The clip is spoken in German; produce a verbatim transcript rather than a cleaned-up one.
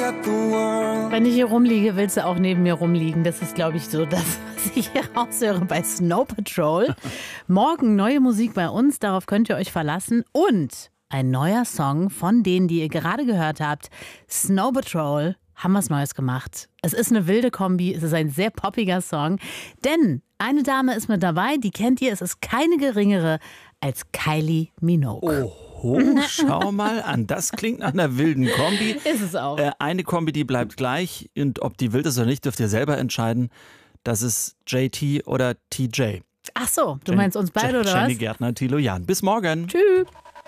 Wenn ich hier rumliege, willst du auch neben mir rumliegen. Das ist, glaube ich, so das, was ich hier raushöre bei Snow Patrol. Morgen neue Musik bei uns, darauf könnt ihr euch verlassen. Und ein neuer Song von denen, die ihr gerade gehört habt. Snow Patrol haben was Neues gemacht. Es ist eine wilde Kombi, es ist ein sehr poppiger Song. Denn eine Dame ist mit dabei, die kennt ihr. Es ist keine geringere als Kylie Minogue. Oh, schau mal an. Das klingt nach einer wilden Kombi. Ist es auch. Äh, eine Kombi, die bleibt gleich. Und ob die wild ist oder nicht, dürft ihr selber entscheiden. Das ist J T oder T J. Ach so, du Jen- meinst uns beide, Jen- oder Jenny was? Gärtner, Thilo Jahn. Bis morgen. Tschüss.